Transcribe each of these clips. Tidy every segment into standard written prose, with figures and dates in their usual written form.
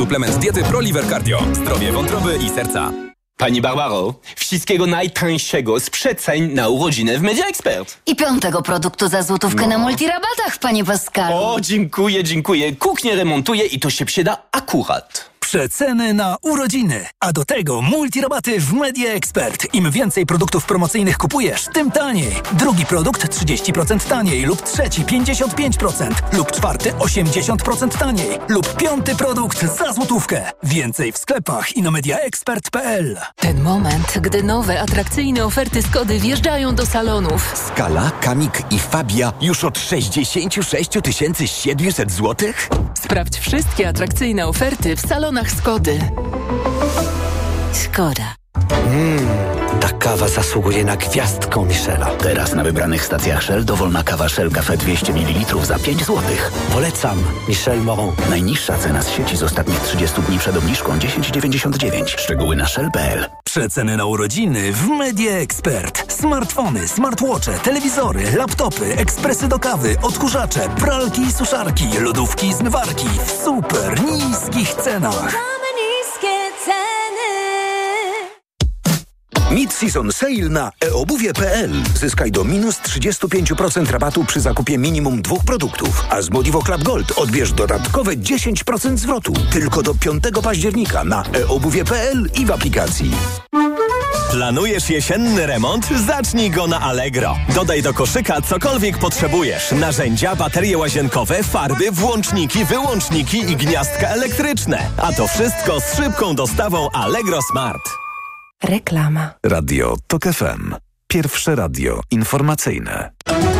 Suplement diety ProLiver Cardio. Zdrowie wątroby i serca. Pani Barbaro, wszystkiego najtańszego z przeceń na urodziny w Media Expert. I 5. produktu za złotówkę na multirabatach, panie Pascalu. O, dziękuję. Kuchnię remontuję i to się przyda akurat. Przeceny na urodziny, a do tego multirabaty w Media Expert. Im więcej produktów promocyjnych kupujesz, tym taniej. Drugi produkt 30% taniej lub trzeci 55% lub czwarty 80% taniej lub 5. produkt za złotówkę. Więcej w sklepach i na mediaexpert.pl. Ten moment, gdy nowe, atrakcyjne oferty Skody wjeżdżają do salonów. Skala, Kamik i Fabia już od 66 700 zł? Sprawdź wszystkie atrakcyjne oferty w salonach Skody. Skoda. Ta kawa zasługuje na gwiazdkę Michela. Teraz na wybranych stacjach Shell dowolna kawa Shell Cafe 200 ml za 5 zł. Polecam. Michel Moron. Najniższa cena z sieci z ostatnich 30 dni przed obniżką 10,99. Szczegóły na shell.pl. Przeceny na urodziny w Media Expert. Smartfony, smartwatche, telewizory, laptopy, ekspresy do kawy, odkurzacze, pralki i suszarki, lodówki i zmywarki w super niskich cenach. Mid-season sale na eobuwie.pl. Zyskaj do minus 35% rabatu przy zakupie minimum 2 produktów. A z Modivo Club Gold odbierz dodatkowe 10% zwrotu. Tylko do 5 października na eobuwie.pl i w aplikacji. Planujesz jesienny remont? Zacznij go na Allegro. Dodaj do koszyka cokolwiek potrzebujesz. Narzędzia, baterie łazienkowe, farby, włączniki, wyłączniki i gniazdka elektryczne. A to wszystko z szybką dostawą Allegro Smart. Reklama. Radio TOK FM. Pierwsze radio informacyjne.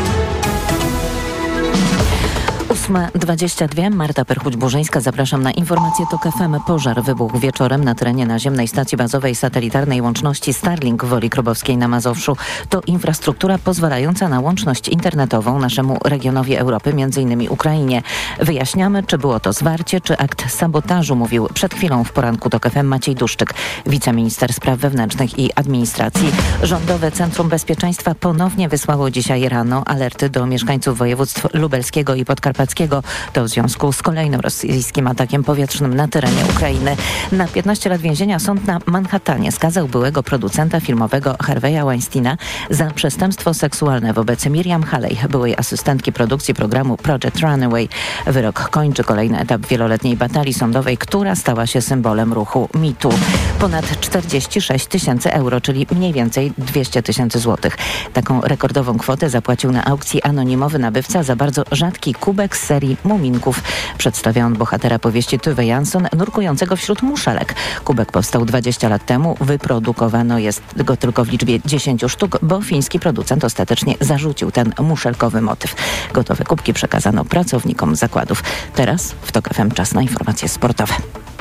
8:22. Marta Perchuć-Burzyńska. Zapraszam na informację TOK FM. Pożar wybuchł wieczorem na terenie naziemnej stacji bazowej satelitarnej łączności Starlink w Woli Krobowskiej na Mazowszu. To infrastruktura pozwalająca na łączność internetową naszemu regionowi Europy, m.in. Ukrainie. Wyjaśniamy, czy było to zwarcie, czy akt sabotażu, mówił przed chwilą w poranku TOK FM Maciej Duszczyk, wiceminister spraw wewnętrznych i administracji. Rządowe Centrum Bezpieczeństwa ponownie wysłało dzisiaj rano alerty do mieszkańców województw lubelskiego i podkarpackiego. To w związku z kolejnym rosyjskim atakiem powietrznym na terenie Ukrainy. Na 15 lat więzienia sąd na Manhattanie skazał byłego producenta filmowego Harveya Weinsteina za przestępstwo seksualne wobec Miriam Haley, byłej asystentki produkcji programu Project Runaway. Wyrok kończy kolejny etap wieloletniej batalii sądowej, która stała się symbolem ruchu MeToo. Ponad 46 tysięcy euro, czyli mniej więcej 200 tysięcy złotych. Taką rekordową kwotę zapłacił na aukcji anonimowy nabywca za bardzo rzadki kubek z serii Muminków. Przedstawia on bohatera powieści Tove Jansson, nurkującego wśród muszelek. Kubek powstał 20 lat temu. Wyprodukowano jest go tylko w liczbie 10 sztuk, bo fiński producent ostatecznie zarzucił ten muszelkowy motyw. Gotowe kubki przekazano pracownikom zakładów. Teraz w TOK FM czas na informacje sportowe.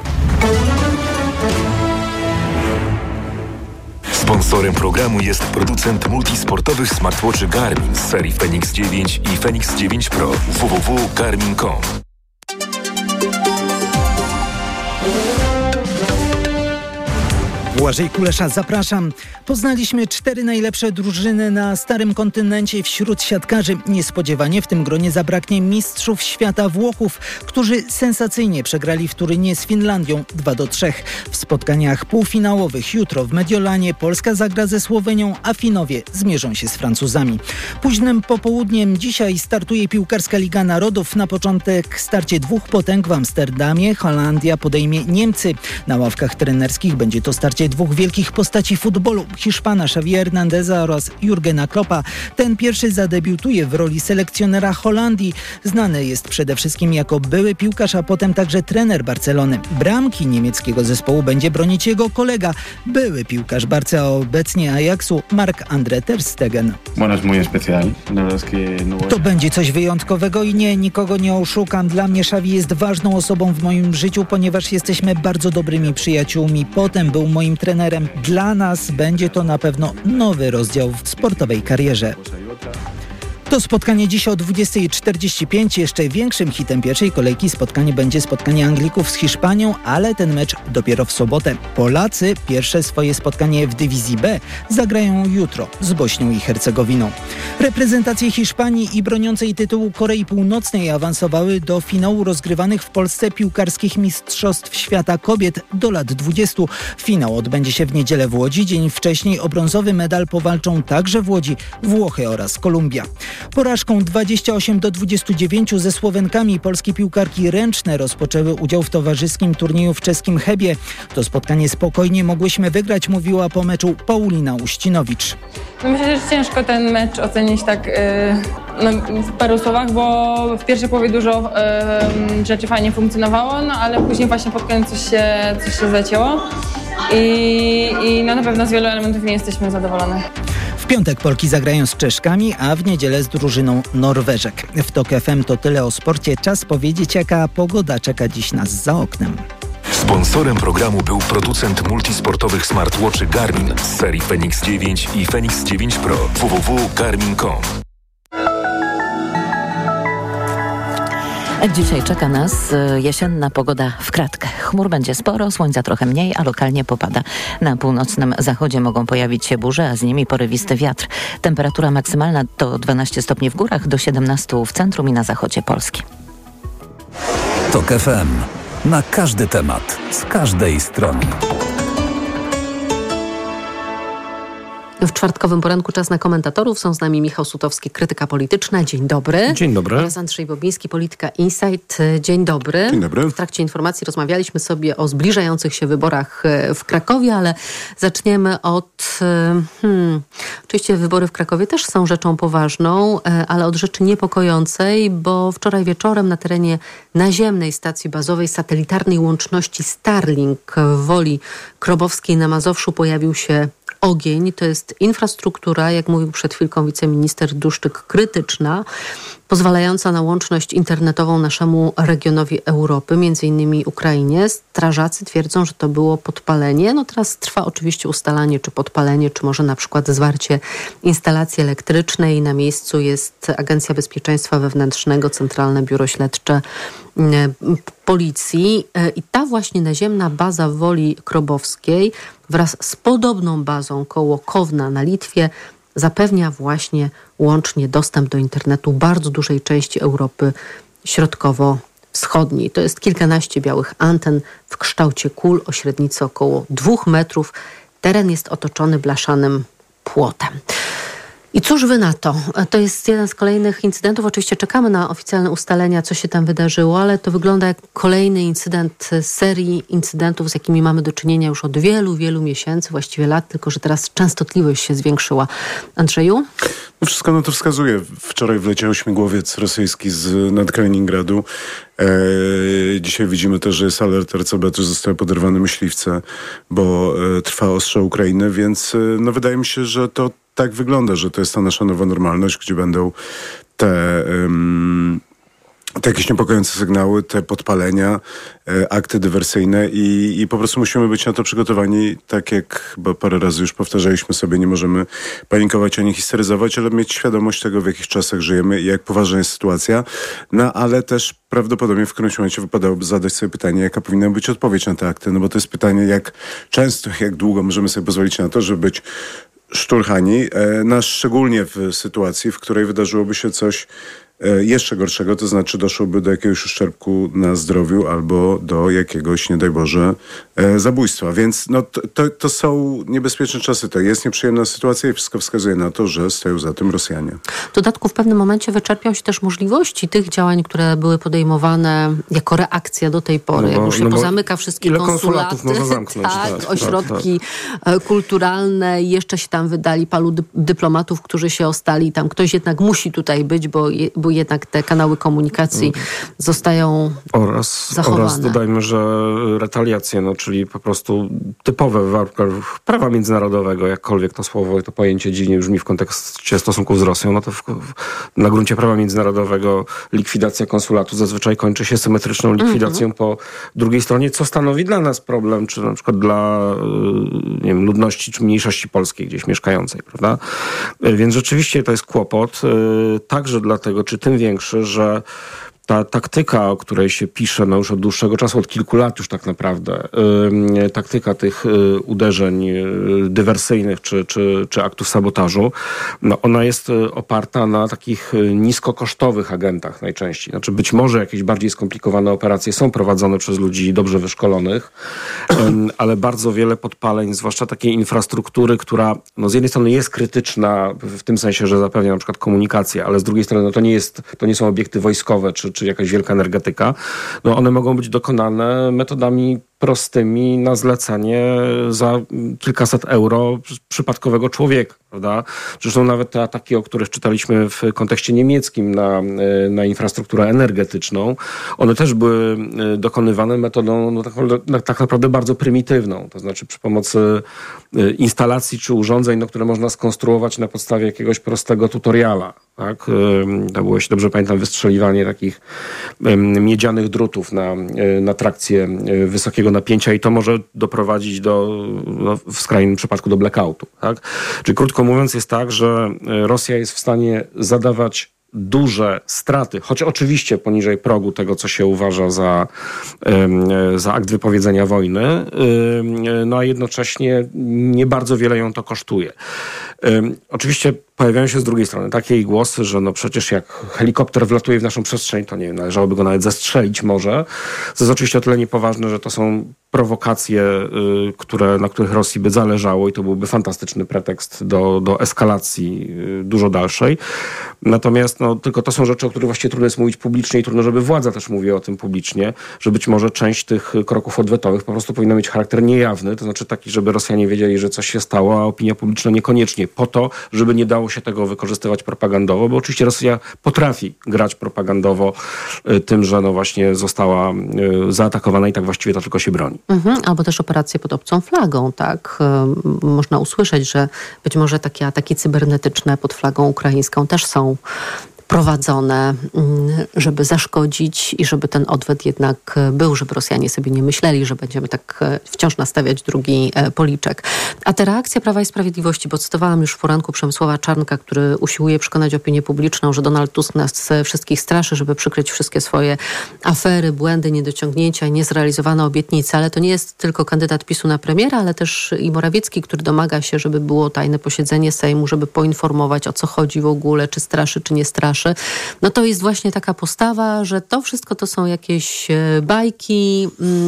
Sponsorem programu jest producent multisportowych smartwatchy Garmin z serii Fenix 9 i Fenix 9 Pro. www.garmin.com. Błażej Kulesza, zapraszam. Poznaliśmy 4 najlepsze drużyny na starym kontynencie wśród siatkarzy. Niespodziewanie w tym gronie zabraknie mistrzów świata Włochów, którzy sensacyjnie przegrali w Turynie z Finlandią 2-3. W spotkaniach półfinałowych jutro w Mediolanie Polska zagra ze Słowenią, a Finowie zmierzą się z Francuzami. Późnym popołudniem dzisiaj startuje piłkarska Liga Narodów. Na początek starcie 2 potęg w Amsterdamie. Holandia podejmie Niemcy. Na ławkach trenerskich będzie to starcie 2 wielkich postaci futbolu, Hiszpana Xavi Hernandeza oraz Jurgena Kloppa. Ten pierwszy zadebiutuje w roli selekcjonera Holandii. Znany jest przede wszystkim jako były piłkarz, a potem także trener Barcelony. Bramki niemieckiego zespołu będzie bronić jego kolega, były piłkarz Barcy, a obecnie Ajaxu, Marc-André ter Stegen. To będzie coś wyjątkowego i nikogo nie oszukam. Dla mnie Xavi jest ważną osobą w moim życiu, ponieważ jesteśmy bardzo dobrymi przyjaciółmi. Potem był moim trenerem. Dla nas będzie to na pewno nowy rozdział w sportowej karierze. To spotkanie dziś o 20:45. Jeszcze większym hitem pierwszej kolejki będzie spotkanie Anglików z Hiszpanią, ale ten mecz dopiero w sobotę. Polacy pierwsze swoje spotkanie w dywizji B zagrają jutro z Bośnią i Hercegowiną. Reprezentacje Hiszpanii i broniącej tytułu Korei Północnej awansowały do finału rozgrywanych w Polsce piłkarskich mistrzostw świata kobiet do lat 20. Finał odbędzie się w niedzielę w Łodzi. Dzień wcześniej o brązowy medal powalczą także w Łodzi Włochy oraz Kolumbia. Porażką 28-29 ze Słowenkami polskie piłkarki ręczne rozpoczęły udział w towarzyskim turnieju w czeskim Chebie. To spotkanie spokojnie mogłyśmy wygrać, mówiła po meczu Paulina Uścinowicz. Myślę, że ciężko ten mecz ocenić tak w paru słowach, bo w pierwszej połowie dużo rzeczy fajnie funkcjonowało, ale później właśnie pod koniec coś się zacięło i na pewno z wielu elementów nie jesteśmy zadowolone. W piątek Polki zagrają z Czeszkami, a w niedzielę z drużyną Norweżek. W TOK FM to tyle o sporcie. Czas powiedzieć, jaka pogoda czeka dziś nas za oknem. Sponsorem programu był producent multisportowych smartwatchy Garmin z serii Fenix 9 i Fenix 9 Pro. www.garmin.com. Dzisiaj czeka nas jesienna pogoda w kratkę. Chmur będzie sporo, słońca trochę mniej, a lokalnie popada. Na północnym zachodzie mogą pojawić się burze, a z nimi porywisty wiatr. Temperatura maksymalna to 12 stopni w górach, do 17 w centrum i na zachodzie Polski. TOK FM. Na każdy temat, z każdej strony. W czwartkowym poranku czas na komentatorów. Są z nami Michał Sutowski, krytyka polityczna. Dzień dobry. Dzień dobry. Oraz Andrzej Bobiński, Polityka Insight. Dzień dobry. Dzień dobry. W trakcie informacji rozmawialiśmy sobie o zbliżających się wyborach w Krakowie, ale zaczniemy od... Oczywiście wybory w Krakowie też są rzeczą poważną, ale od rzeczy niepokojącej, bo wczoraj wieczorem na terenie naziemnej stacji bazowej satelitarnej łączności Starlink w Woli Krobowskiej na Mazowszu pojawił się ogień. To jest infrastruktura, jak mówił przed chwilką wiceminister Duszczyk, krytyczna, pozwalająca na łączność internetową naszemu regionowi Europy, między innymi Ukrainie. Strażacy twierdzą, że to było podpalenie. No teraz trwa oczywiście ustalanie, czy podpalenie, czy może na przykład zwarcie instalacji elektrycznej. Na miejscu jest Agencja Bezpieczeństwa Wewnętrznego, Centralne Biuro Śledcze Policji. I ta właśnie naziemna baza w Woli Krobowskiej wraz z podobną bazą koło Kowna na Litwie zapewnia właśnie łącznie dostęp do internetu bardzo dużej części Europy Środkowo-Wschodniej. To jest kilkanaście białych anten w kształcie kul o średnicy około 2 metrów. Teren jest otoczony blaszanym płotem. I cóż wy na to? To jest jeden z kolejnych incydentów. Oczywiście czekamy na oficjalne ustalenia, co się tam wydarzyło, ale to wygląda jak kolejny incydent z serii incydentów, z jakimi mamy do czynienia już od wielu, wielu miesięcy, właściwie lat, tylko że teraz częstotliwość się zwiększyła. Andrzeju? No wszystko na to wskazuje. Wczoraj wleciał śmigłowiec rosyjski nad Kaliningradu. Dzisiaj widzimy też, że jest alert RCB, że zostały poderwane myśliwce, bo trwa ostrzał Ukrainy, więc no wydaje mi się, że to tak wygląda, że to jest ta nasza nowa normalność, gdzie będą te jakieś niepokojące sygnały, te podpalenia, akty dywersyjne i po prostu musimy być na to przygotowani, tak jak chyba parę razy już powtarzaliśmy sobie, nie możemy panikować ani histeryzować, ale mieć świadomość tego, w jakich czasach żyjemy i jak poważna jest sytuacja. No ale też prawdopodobnie w którymś momencie wypadałoby zadać sobie pytanie, jaka powinna być odpowiedź na te akty, no bo to jest pytanie, jak często, jak długo możemy sobie pozwolić na to, żeby być szturchani, szczególnie w sytuacji, w której wydarzyłoby się coś jeszcze gorszego, to znaczy doszłoby do jakiegoś uszczerbku na zdrowiu albo do jakiegoś, nie daj Boże, zabójstwa. Więc no, to są niebezpieczne czasy. To jest nieprzyjemna sytuacja i wszystko wskazuje na to, że stoją za tym Rosjanie. W dodatku w pewnym momencie wyczerpią się też możliwości tych działań, które były podejmowane jako reakcja do tej pory. Jak już się pozamyka wszystkie konsulaty, można zamknąć, tak, ośrodki kulturalne. Jeszcze się tam wydali paru dyplomatów, którzy się ostali. Tam ktoś jednak musi tutaj być, bo jednak te kanały komunikacji zostają zachowane. Oraz dodajmy, że retaliacje, czyli po prostu typowe w warunkach prawa międzynarodowego, jakkolwiek to słowo, to pojęcie dziwnie brzmi w kontekście stosunków z Rosją, to na gruncie prawa międzynarodowego likwidacja konsulatu zazwyczaj kończy się symetryczną likwidacją po drugiej stronie, co stanowi dla nas problem, czy na przykład dla ludności czy mniejszości polskiej gdzieś mieszkającej, prawda? Więc rzeczywiście to jest kłopot, także dlatego, czy tym większy, że ta taktyka, o której się pisze już od dłuższego czasu, od kilku lat już tak naprawdę, taktyka tych uderzeń dywersyjnych czy aktów sabotażu, ona jest oparta na takich niskokosztowych agentach najczęściej. Znaczy być może jakieś bardziej skomplikowane operacje są prowadzone przez ludzi dobrze wyszkolonych, ale bardzo wiele podpaleń, zwłaszcza takiej infrastruktury, która z jednej strony jest krytyczna w tym sensie, że zapewnia na przykład komunikację, ale z drugiej strony to nie są obiekty wojskowe czy jakaś wielka energetyka, one mogą być dokonane metodami prostymi na zlecenie za kilkaset euro przypadkowego człowieka, prawda? Zresztą nawet te ataki, o których czytaliśmy w kontekście niemieckim na infrastrukturę energetyczną, one też były dokonywane metodą tak naprawdę bardzo prymitywną, to znaczy przy pomocy instalacji czy urządzeń, które można skonstruować na podstawie jakiegoś prostego tutoriala. Tak? To było, jeśli dobrze pamiętam, wystrzeliwanie takich miedzianych drutów na trakcję wysokiego napięcia i to może doprowadzić w skrajnym przypadku do blackoutu. Tak? Czyli krótko mówiąc jest tak, że Rosja jest w stanie zadawać duże straty, choć oczywiście poniżej progu tego, co się uważa za akt wypowiedzenia wojny, a jednocześnie nie bardzo wiele ją to kosztuje. Oczywiście pojawiają się z drugiej strony takie głosy, że przecież jak helikopter wlatuje w naszą przestrzeń, to nie wiem, należałoby go nawet zestrzelić może. To jest oczywiście o tyle niepoważne, że to są prowokacje, na których Rosji by zależało i to byłby fantastyczny pretekst do eskalacji dużo dalszej. Natomiast tylko to są rzeczy, o których właściwie trudno jest mówić publicznie i trudno, żeby władza też mówiła o tym publicznie, że być może część tych kroków odwetowych po prostu powinna mieć charakter niejawny, to znaczy taki, żeby Rosjanie wiedzieli, że coś się stało, a opinia publiczna niekoniecznie, po to, żeby nie dało się tego wykorzystywać propagandowo, bo oczywiście Rosja potrafi grać propagandowo tym, że właśnie została zaatakowana i tak właściwie to tylko się broni. Albo też operacje pod obcą flagą, tak? Można usłyszeć, że być może takie ataki cybernetyczne pod flagą ukraińską też są prowadzone, żeby zaszkodzić i żeby ten odwet jednak był, żeby Rosjanie sobie nie myśleli, że będziemy tak wciąż nastawiać drugi policzek. A ta reakcja Prawa i Sprawiedliwości, bo cytowałam już w poranku Przemysława Czarnka, który usiłuje przekonać opinię publiczną, że Donald Tusk nas wszystkich straszy, żeby przykryć wszystkie swoje afery, błędy, niedociągnięcia i niezrealizowane obietnice, ale to nie jest tylko kandydat PiS-u na premiera, ale też i Morawiecki, który domaga się, żeby było tajne posiedzenie Sejmu, żeby poinformować, o co chodzi w ogóle, czy straszy, czy nie straszy. To jest właśnie taka postawa, że to wszystko to są jakieś bajki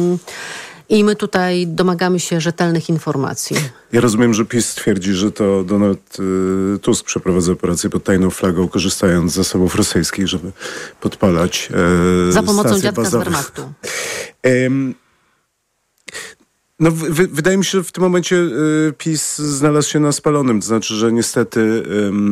i my tutaj domagamy się rzetelnych informacji. Ja rozumiem, że PiS twierdzi, że to Donald Tusk przeprowadza operację pod tajną flagą, korzystając z zasobów rosyjskich, żeby podpalać za pomocą dziadka bazowe. z Wehrmachtu. Wydaje mi się, że w tym momencie PiS znalazł się na spalonym. To znaczy, że niestety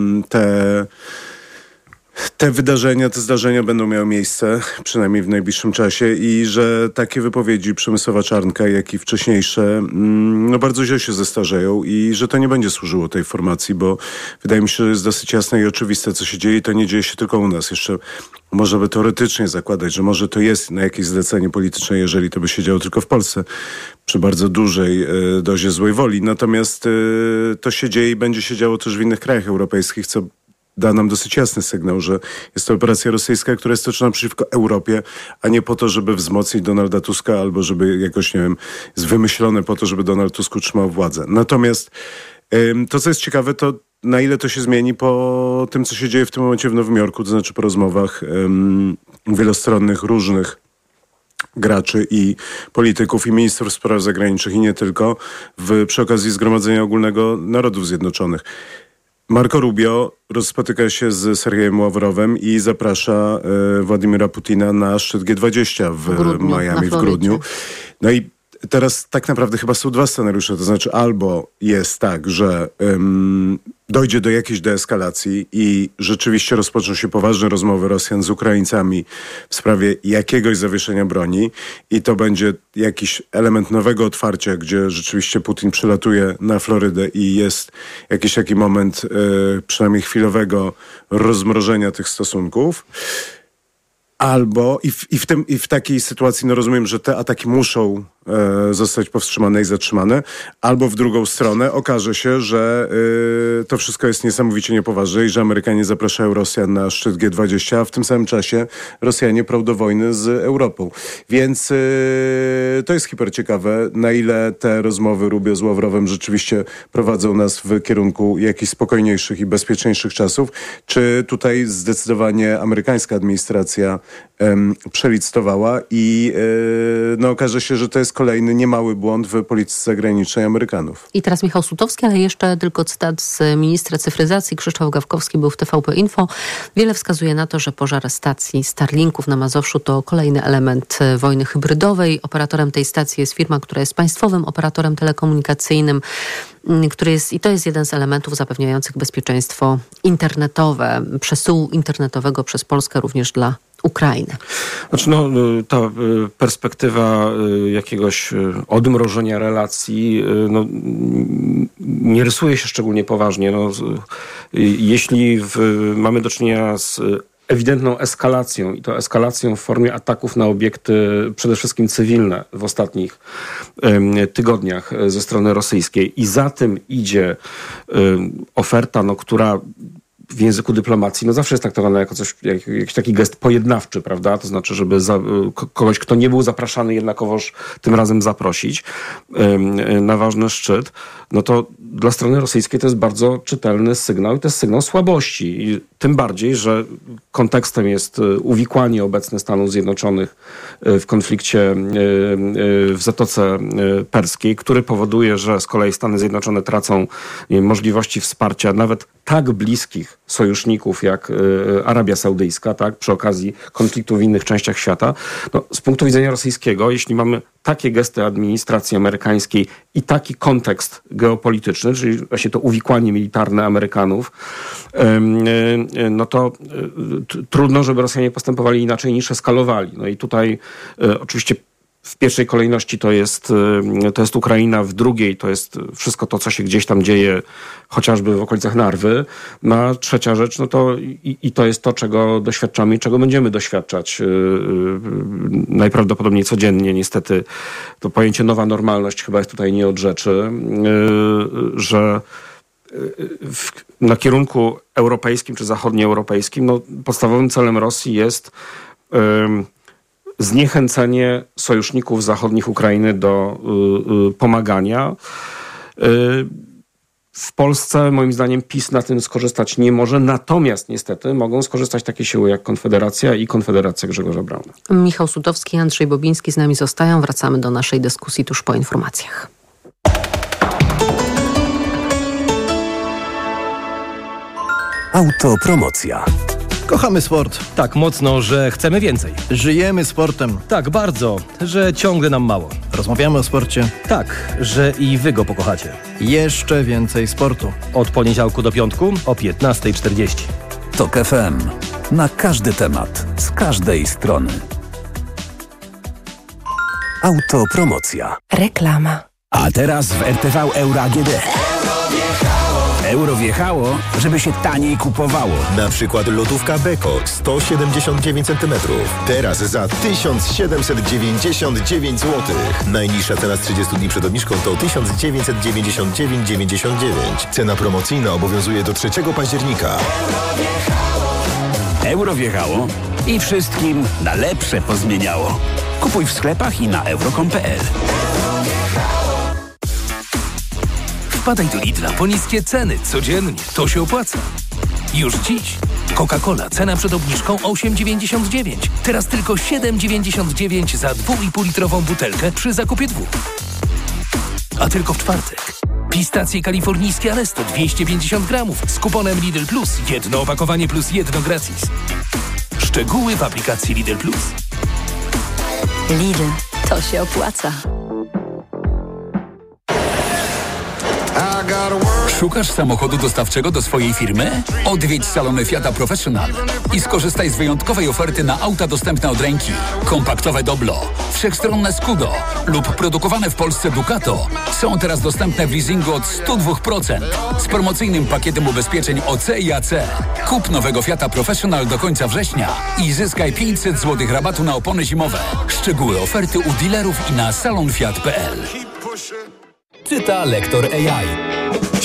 te wydarzenia, te zdarzenia będą miały miejsce, przynajmniej w najbliższym czasie i że takie wypowiedzi Przemysława Czarnka, jak i wcześniejsze, bardzo źle się zestarzeją i że to nie będzie służyło tej formacji, bo wydaje mi się, że jest dosyć jasne i oczywiste, co się dzieje i to nie dzieje się tylko u nas. Jeszcze można by teoretycznie zakładać, że może to jest na jakieś zlecenie polityczne, jeżeli to by się działo tylko w Polsce, przy bardzo dużej dozie złej woli. Natomiast to się dzieje i będzie się działo też w innych krajach europejskich, co da nam dosyć jasny sygnał, że jest to operacja rosyjska, która jest toczona przeciwko Europie, a nie po to, żeby wzmocnić Donalda Tuska albo żeby jakoś, nie wiem, jest wymyślone po to, żeby Donald Tusk utrzymał władzę. Natomiast to, co jest ciekawe, to na ile to się zmieni po tym, co się dzieje w tym momencie w Nowym Jorku, to znaczy po rozmowach wielostronnych, różnych graczy i polityków i ministrów spraw zagranicznych i nie tylko przy okazji Zgromadzenia Ogólnego Narodów Zjednoczonych. Marco Rubio spotyka się z Sergejem Ławrowem i zaprasza Władimira Putina na szczyt G20 w Miami w grudniu. No i teraz tak naprawdę chyba są dwa scenariusze, to znaczy albo jest tak, że dojdzie do jakiejś deeskalacji i rzeczywiście rozpoczną się poważne rozmowy Rosjan z Ukraińcami w sprawie jakiegoś zawieszenia broni i to będzie jakiś element nowego otwarcia, gdzie rzeczywiście Putin przylatuje na Florydę i jest jakiś taki moment przynajmniej chwilowego rozmrożenia tych stosunków. Albo i w takiej sytuacji, no rozumiem, że te ataki muszą zostać powstrzymane i zatrzymane, albo w drugą stronę okaże się, że to wszystko jest niesamowicie niepoważne i że Amerykanie zapraszają Rosjan na szczyt G20, a w tym samym czasie Rosjanie prą do wojny z Europą. Więc to jest hiperciekawe, na ile te rozmowy Rubio z Ławrowem rzeczywiście prowadzą nas w kierunku jakichś spokojniejszych i bezpieczniejszych czasów, czy tutaj zdecydowanie amerykańska administracja przelicytowała i okaże się, że to jest kolejny niemały błąd w polityce zagranicznej Amerykanów. I teraz Michał Sutowski, ale jeszcze tylko cytat z ministra cyfryzacji. Krzysztof Gawkowski był w TVP Info. Wiele wskazuje na to, że pożar stacji Starlinków na Mazowszu to kolejny element wojny hybrydowej. Operatorem tej stacji jest firma, która jest państwowym operatorem telekomunikacyjnym, i to jest jeden z elementów zapewniających bezpieczeństwo internetowe, przesyłu internetowego przez Polskę również dla Ukrainy. Znaczy, ta perspektywa jakiegoś odmrożenia relacji nie rysuje się szczególnie poważnie. Jeśli mamy do czynienia z ewidentną eskalacją i to eskalacją w formie ataków na obiekty przede wszystkim cywilne w ostatnich tygodniach ze strony rosyjskiej i za tym idzie oferta, która w języku dyplomacji zawsze jest traktowana jako jakiś taki gest pojednawczy, prawda? To znaczy, żeby kogoś, kto nie był zapraszany, jednakowoż tym razem zaprosić na ważny szczyt, to dla strony rosyjskiej to jest bardzo czytelny sygnał i to jest sygnał słabości. I tym bardziej, że kontekstem jest uwikłanie obecne Stanów Zjednoczonych w konflikcie w Zatoce Perskiej, który powoduje, że z kolei Stany Zjednoczone tracą możliwości wsparcia nawet tak bliskich sojuszników jak Arabia Saudyjska, tak, przy okazji konfliktu w innych częściach świata. Z punktu widzenia rosyjskiego, jeśli mamy takie gesty administracji amerykańskiej i taki kontekst geopolityczny, czyli właśnie to uwikłanie militarne Amerykanów, to trudno, żeby Rosjanie postępowali inaczej niż eskalowali. I tutaj oczywiście w pierwszej kolejności to jest Ukraina, w drugiej to jest wszystko to, co się gdzieś tam dzieje, chociażby w okolicach Narwy. A trzecia rzecz, to jest to, czego doświadczamy i czego będziemy doświadczać najprawdopodobniej codziennie. Niestety to pojęcie nowa normalność chyba jest tutaj nie od rzeczy, że na kierunku europejskim czy zachodnioeuropejskim podstawowym celem Rosji jest zniechęcenie sojuszników zachodnich Ukrainy do pomagania. W Polsce, moim zdaniem, PiS na tym skorzystać nie może, natomiast niestety mogą skorzystać takie siły jak Konfederacja i Konfederacja Grzegorza Brauna. Michał Sutowski, Andrzej Bobiński z nami zostają. Wracamy do naszej dyskusji tuż po informacjach. Autopromocja. Kochamy sport. Tak mocno, że chcemy więcej. Żyjemy sportem. Tak bardzo, że ciągle nam mało. Rozmawiamy o sporcie. Tak, że i wy go pokochacie. Jeszcze więcej sportu. Od poniedziałku do piątku o 15:40. TOK FM. Na każdy temat, z każdej strony. Autopromocja. Reklama. A teraz w RTV Euro AGD. Euro wjechało, żeby się taniej kupowało. Na przykład lodówka Beko 179 cm. Teraz za 1799 zł. Najniższa cena z 30 dni przed obniżką to 1999,99. Cena promocyjna obowiązuje do 3 października. Euro wjechało i wszystkim na lepsze pozmieniało. Kupuj w sklepach i na euro.com.pl. Wpadaj do Lidla po niskie ceny codziennie. To się opłaca. Już dziś. Coca-Cola, cena przed obniżką 8,99. Teraz tylko 7,99 za 2,5-litrową butelkę przy zakupie 2. A tylko w czwartek. Pistacje kalifornijskie Aresto 250 gramów z kuponem Lidl Plus. Jedno opakowanie plus jedno gratis. Szczegóły w aplikacji Lidl Plus. Lidl, to się opłaca. Szukasz samochodu dostawczego do swojej firmy? Odwiedź salony Fiata Professional i skorzystaj z wyjątkowej oferty na auta dostępne od ręki. Kompaktowe Doblo, wszechstronne Scudo lub produkowane w Polsce Ducato są teraz dostępne w leasingu od 102% z promocyjnym pakietem ubezpieczeń OC i AC. Kup nowego Fiata Professional do końca września i zyskaj 500 zł rabatu na opony zimowe. Szczegóły oferty u dealerów i na salonfiat.pl. Czyta lektor AI.